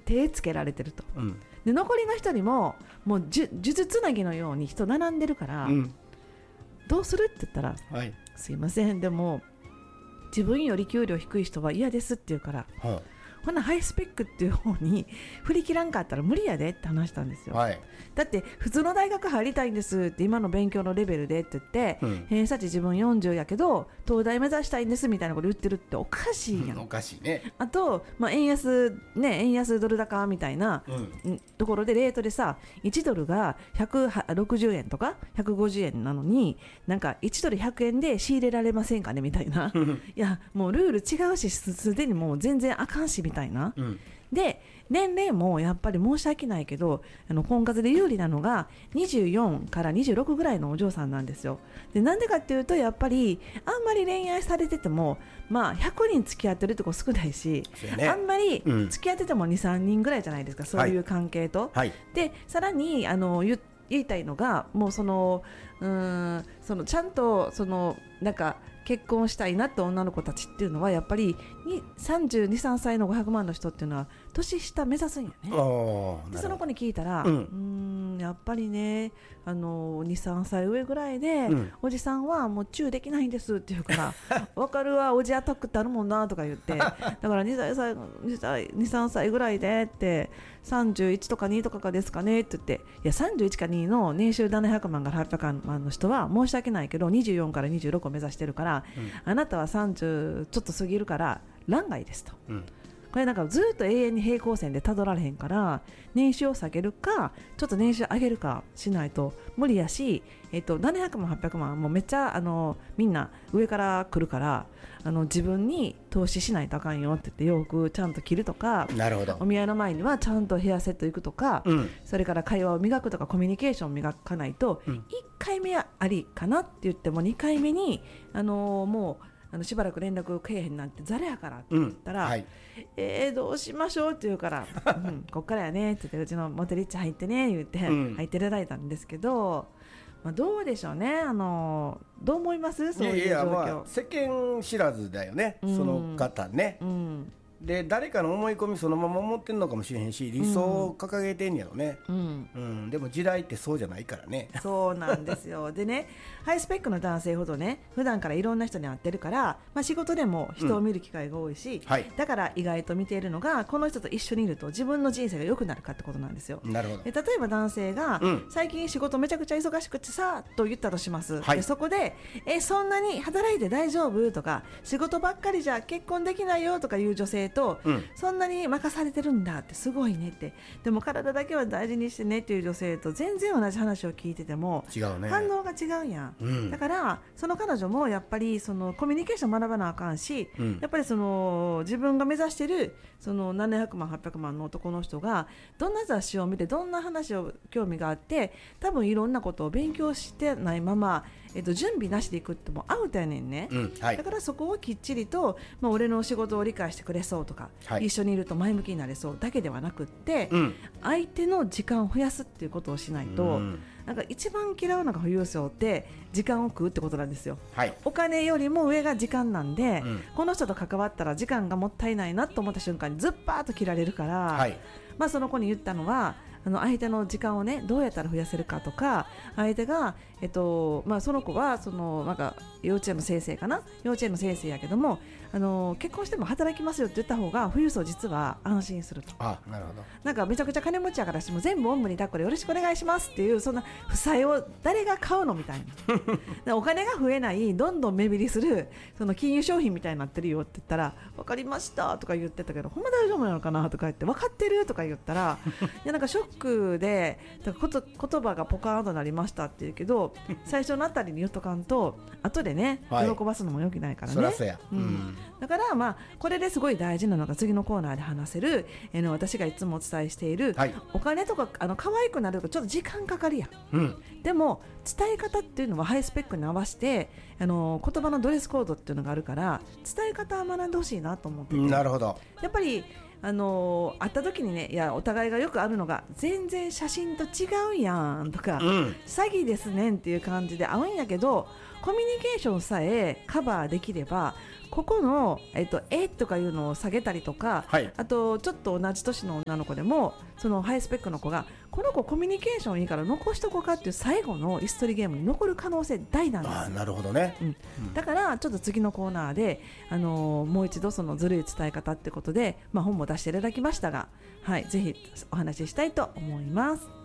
手つけられてると、 うん、 で残りの人にももう呪術つなぎのように人並んでるから、うん、どうするって言ったら、はい、すいませんでも自分より給料低い人は嫌ですって言うから、はあ、ほなハイスペックっていう方に振り切らんかったら無理やでって話したんですよ、はい、だって普通の大学入りたいんですって今の勉強のレベルでって言って、うん、偏差値自分40やけど東大目指したいんですみたいなこと言ってるっておかしいやん、 おかしいね。 あと、円安ドル高みたいな、うん、ところでレートでさ1ドルが160円とか150円なのになんか1ドル100円で仕入れられませんかねみたいないやもうルール違うしすでにもう全然あかんしみたいな、うん、で年齢もやっぱり申し訳ないけど婚活で有利なのが24から26ぐらいのお嬢さんなんですよ。でなんでかっていうとやっぱりあんまり恋愛されてても、100人付き合ってるとこ少ないし、ね、あんまり付き合ってても 2,3 人ぐらいじゃないですか、そういう関係と、はい、でさらに言いたいのがもうそのちゃんとなんか結婚したいなって女の子たちっていうのはやっぱり32、3歳の500万の人っていうのは年下目指すんよね。でその子に聞いたら、やっぱりね2、3歳上ぐらいで、おじさんはもうチューできないんですって言うからわかるわおじアタックってあるもんなとか言ってだから2、3歳ぐらいでって31とか2とかですかねって言って、いや31か2の年収700万から800万の人は申し訳ないけど24から26を目指してるから、あなたは30ちょっと過ぎるから欄外ですと、これなんかずっと永遠に平行線でたどられへんから年収を下げるかちょっと年収上げるかしないと無理やし、700万800万もうめっちゃみんな上から来るから自分に投資しないとあかんよって言って洋服ちゃんと着るとか、なるほど、お見合いの前にはちゃんとヘアセット行くとか、それから会話を磨くとかコミュニケーションを磨かないと、1回目はありかなって言っても2回目にもうしばらく連絡けえへんなんてざれやからって言ったら、はい、どうしましょうって言うから、こっからやねって言ってうちのモテリッチ入ってね言って、入っていただいたんですけど、どうでしょうねどう思いますそういう状況。 世間知らずだよね、その方ね、で誰かの思い込みそのまま持ってんのかもしれへんし理想を掲げてんやろね、でも時代ってそうじゃないからね。 そうなんですよでねハイスペックの男性ほどね普段からいろんな人に会ってるから、仕事でも人を見る機会が多いし、だから意外と見ているのがこの人と一緒にいると自分の人生が良くなるかってことなんですよ。 なるほど。 で例えば男性が、最近仕事めちゃくちゃ忙しくてさと言ったとします、でそこでそんなに働いて大丈夫とか仕事ばっかりじゃ結婚できないよとかいう女性と、そんなに任されてるんだってすごいねって、でも体だけは大事にしてねっていう女性と全然同じ話を聞いてても違うね、反応が違うやん、だからその彼女もやっぱりそのコミュニケーション学ばなあかんし、やっぱりその自分が目指してるその700万800万の男の人がどんな雑誌を見てどんな話を興味があって多分いろんなことを勉強してないまま、準備なしでいくってもアウトやねんね、だからそこをきっちりと、俺の仕事を理解してくれそうとか、一緒にいると前向きになれそうだけではなくって、相手の時間を増やすっていうことをしないと、なんか一番嫌うのが富裕層って時間を食うってことなんですよ、お金よりも上が時間なんで、この人と関わったら時間がもったいないなと思った瞬間にずっぱーっと切られるから、その子に言ったのは相手の時間をねどうやったら増やせるかとか、相手が、その子はなんか幼稚園の先生かな、幼稚園の先生やけども結婚しても働きますよって言った方が富裕層実は安心すると。 なるほど。 なんかめちゃくちゃ金持ちやからしても全部おんぶに抱っこでよろしくお願いしますっていうそんな負債を誰が買うのみたいなお金が増えないどんどん目減りするその金融商品みたいになってるよって言ったら分かりましたとか言ってたけどほんま大丈夫なのかなとか言って分かってるとか言ったらいやなんかショックで言葉がポカーンとなりましたって言うけど最初のあたりに言っとかんと後でね、喜ばすのもよくないからね。 そらそうや、 だからこれですごい大事なのが次のコーナーで話せる、私がいつもお伝えしている、お金とか可愛くなるとかちょっと時間かかるやん、でも伝え方っていうのはハイスペックに合わせて言葉のドレスコードっていうのがあるから伝え方は学んでほしいなと思ってて、 なるほど。 やっぱり会った時にね、いやお互いがよくあるのが全然写真と違うやんとか、詐欺ですねんっていう感じで会うんやけどコミュニケーションさえカバーできればここの、とかいうのを下げたりとか、 はい、 あとちょっと同じ年の女の子でもそのハイスペックの子がこの子コミュニケーションいいから残しとこうかっていう最後の椅子取りゲームに残る可能性大なんです。 なるほどね、 だからちょっと次のコーナーで、もう一度そのずるい伝え方ってことで、本も出していただきましたが、はい、ぜひお話ししたいと思います。